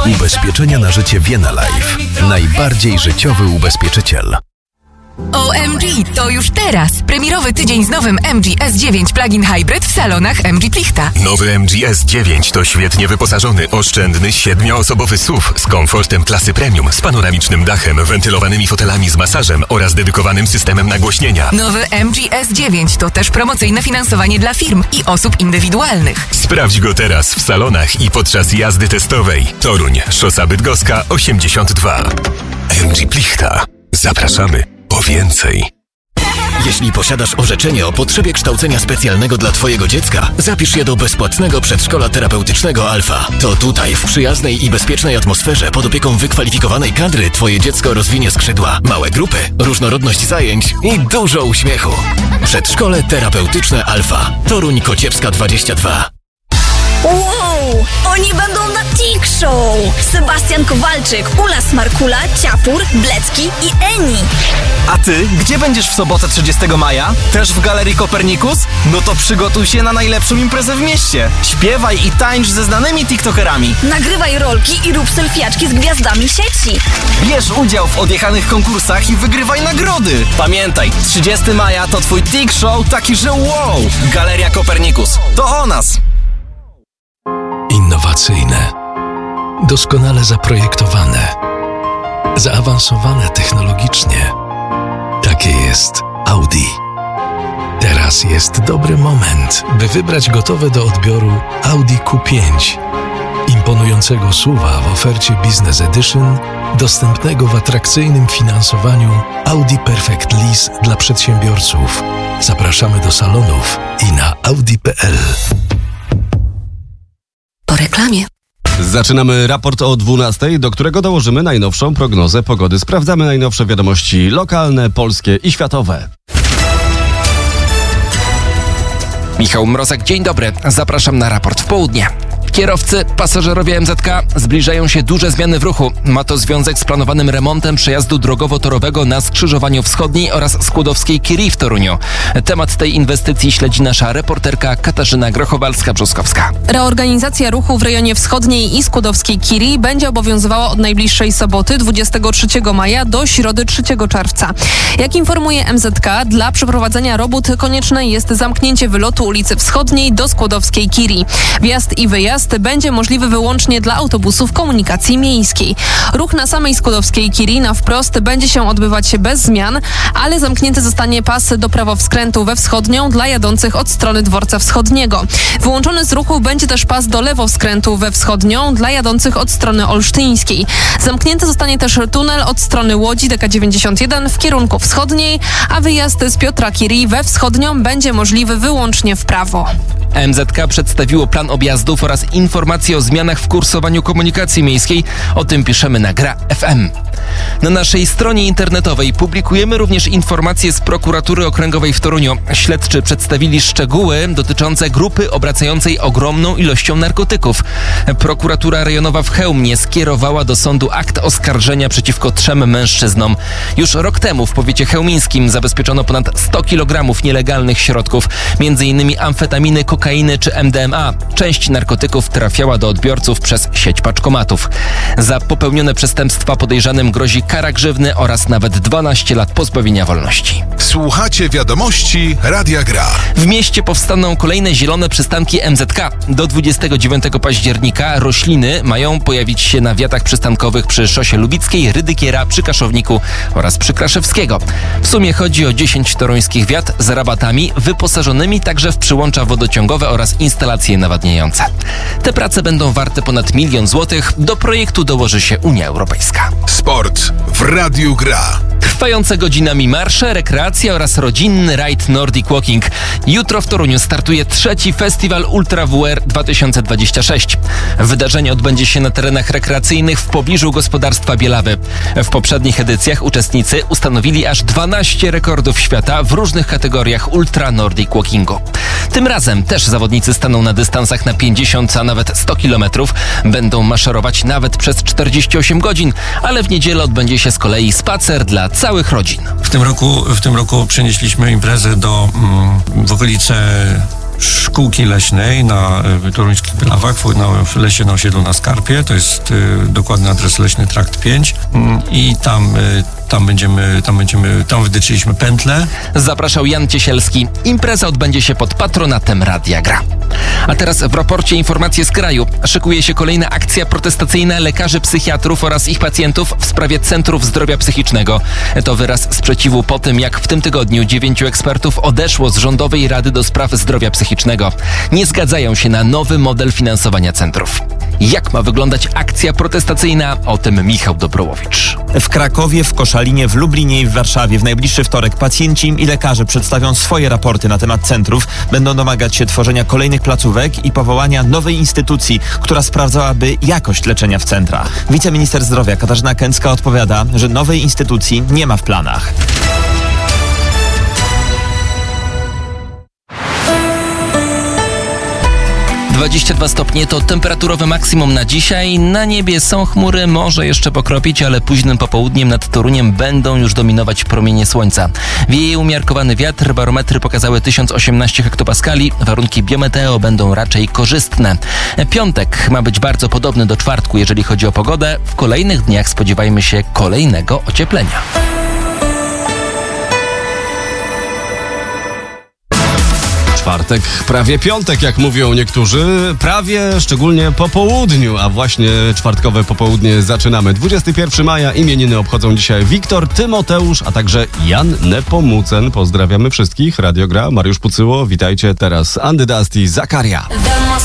Ubezpieczenia na życie Vienna Life. Najbardziej życiowy ubezpieczyciel. OMG, to już teraz! Premierowy tydzień z nowym MG S9 Plug-in Hybrid w salonach MG Plichta. Nowy MG S9 to świetnie wyposażony, oszczędny, 7-osobowy SUV z komfortem klasy premium, z panoramicznym dachem, wentylowanymi fotelami z masażem oraz dedykowanym systemem nagłośnienia. Nowy MG S9 to też promocyjne finansowanie dla firm i osób indywidualnych. Sprawdź go teraz w salonach i podczas jazdy testowej. Toruń, Szosa Bydgoska 82. MG Plichta. Zapraszamy po więcej. Jeśli posiadasz orzeczenie o potrzebie kształcenia specjalnego dla Twojego dziecka, zapisz je do bezpłatnego przedszkola terapeutycznego Alfa. To tutaj, w przyjaznej i bezpiecznej atmosferze, pod opieką wykwalifikowanej kadry, Twoje dziecko rozwinie skrzydła, małe grupy, różnorodność zajęć i dużo uśmiechu. Przedszkole terapeutyczne Alfa. Toruń Kociewska 22. Wow! Oni będą na Tik Show! Sebastian Kowalczyk, Ula Smarkula, Ciapur, Blecki i Eni. A ty, gdzie będziesz w sobotę 30 maja? Też w Galerii Kopernikus? No to przygotuj się na najlepszą imprezę w mieście. Śpiewaj i tańcz ze znanymi tiktokerami. Nagrywaj rolki i rób selfiaczki z gwiazdami sieci. Bierz udział w odjechanych konkursach i wygrywaj nagrody. Pamiętaj, 30 maja to twój Tik Show taki, że wow! Galeria Kopernikus. To o nas! Innowacyjne, doskonale zaprojektowane, zaawansowane technologicznie. Takie jest Audi. Teraz jest dobry moment, by wybrać gotowe do odbioru Audi Q5. Imponującego SUV-a w ofercie Business Edition, dostępnego w atrakcyjnym finansowaniu Audi Perfect Lease dla przedsiębiorców. Zapraszamy do salonów i na audi.pl. Po reklamie. Zaczynamy raport o 12:00, do którego dołożymy najnowszą prognozę pogody. Sprawdzamy najnowsze wiadomości lokalne, polskie i światowe. Michał Mrozek, dzień dobry. Zapraszam na raport w południe. Kierowcy, pasażerowie MZK, zbliżają się duże zmiany w ruchu. Ma to związek z planowanym remontem przejazdu drogowo-torowego na skrzyżowaniu wschodniej oraz Skłodowskiej Curie w Toruniu. Temat tej inwestycji śledzi nasza reporterka Katarzyna Grochowalska-Brzuskowska. Reorganizacja ruchu w rejonie wschodniej i Skłodowskiej Curie będzie obowiązywała od najbliższej soboty 23 maja do środy 3 czerwca. Jak informuje MZK, dla przeprowadzenia robót konieczne jest zamknięcie wylotu ulicy Wschodniej do Skłodowskiej Curie. Wjazd i wyjazd będzie możliwy wyłącznie dla autobusów komunikacji miejskiej. Ruch na samej Skłodowskiej Curie na wprost będzie się odbywać bez zmian, ale zamknięty zostanie pas do prawoskrętu we wschodnią dla jadących od strony dworca wschodniego. Wyłączony z ruchu będzie też pas do lewoskrętu we wschodnią dla jadących od strony olsztyńskiej. Zamknięty zostanie też tunel od strony Łodzi DK91 w kierunku wschodniej, a wyjazd z Piotra Curie we wschodnią będzie możliwy wyłącznie w prawo. MZK przedstawiło plan objazdów oraz informacje o zmianach w kursowaniu komunikacji miejskiej. O tym piszemy na Gra FM. Na naszej stronie internetowej publikujemy również informacje z Prokuratury Okręgowej w Toruniu. Śledczy przedstawili szczegóły dotyczące grupy obracającej ogromną ilością narkotyków. Prokuratura rejonowa w Chełmie skierowała do sądu akt oskarżenia przeciwko 3 mężczyznom. Już rok temu w powiecie chełmińskim zabezpieczono ponad 100 kg nielegalnych środków, m.in. amfetaminy, kokainy czy MDMA. Część narkotyków trafiała do odbiorców przez sieć paczkomatów. Za popełnione przestępstwa podejrzanym grozi kara grzywny oraz nawet 12 lat pozbawienia wolności. Słuchacie wiadomości Radia Gra. W mieście powstaną kolejne zielone przystanki MZK. Do 29 października rośliny mają pojawić się na wiatach przystankowych przy Szosie Lubickiej, Rydykiera, przy Kaszowniku oraz przy Kraszewskiego. W sumie chodzi o 10 toruńskich wiat z rabatami wyposażonymi także w przyłącza wodociągowe oraz instalacje nawadniające. Te prace będą warte ponad 1 000 000 złotych. Do projektu dołoży się Unia Europejska. Sport w Radiu Gra. Trwające godzinami marsze, rekreacja oraz rodzinny rajd Nordic Walking. Jutro w Toruniu startuje 3. Festiwal Ultra WR 2026. Wydarzenie odbędzie się na terenach rekreacyjnych w pobliżu gospodarstwa Bielawy. W poprzednich edycjach uczestnicy ustanowili aż 12 rekordów świata w różnych kategoriach Ultra Nordic Walkingu. Tym razem też zawodnicy staną na dystansach na 50, a nawet 100 km. Będą maszerować nawet przez 48 godzin, ale w niedzielę odbędzie się z kolei spacer dla całych rodzin. W tym roku przenieśliśmy imprezę w okolice szkółki leśnej na toruńskich Pilawach, w lesie na osiedlu na Skarpie. To jest dokładny adres Leśny Trakt 5 i tam wytyczyliśmy pętlę. Zapraszał Jan Ciesielski. Impreza odbędzie się pod patronatem Radia Gra. A teraz w raporcie informacje z kraju. Szykuje się kolejna akcja protestacyjna lekarzy psychiatrów oraz ich pacjentów w sprawie centrów zdrowia psychicznego. To wyraz sprzeciwu po tym, jak w tym tygodniu 9 ekspertów odeszło z Rządowej Rady do Spraw Zdrowia Psychicznego. Nie zgadzają się na nowy model finansowania centrów. Jak ma wyglądać akcja protestacyjna? O tym Michał Dobrołowicz. W Krakowie, w Koszalinie, w Lublinie i w Warszawie w najbliższy wtorek pacjenci i lekarze przedstawią swoje raporty na temat centrów. Będą domagać się tworzenia kolejnych placówek i powołania nowej instytucji, która sprawdzałaby jakość leczenia w centrach. Wiceminister zdrowia Katarzyna Kęcka odpowiada, że nowej instytucji nie ma w planach. - 22 stopnie to temperaturowe maksimum na dzisiaj. Na niebie są chmury, może jeszcze pokropić, ale późnym popołudniem nad Toruniem będą już dominować promienie słońca. Wieje umiarkowany wiatr, barometry pokazały 1018 hektopaskali, warunki biometeo będą raczej korzystne. Piątek ma być bardzo podobny do czwartku, jeżeli chodzi o pogodę. W kolejnych dniach spodziewajmy się kolejnego ocieplenia. Czwartek, prawie piątek, jak mówią niektórzy. Prawie, szczególnie po południu, a właśnie czwartkowe popołudnie zaczynamy. 21 maja imieniny obchodzą dzisiaj Wiktor, Tymoteusz, a także Jan Nepomucen. Pozdrawiamy wszystkich. Radio Gra, Mariusz Pucyło, witajcie. Teraz Andy Dust i Zakaria.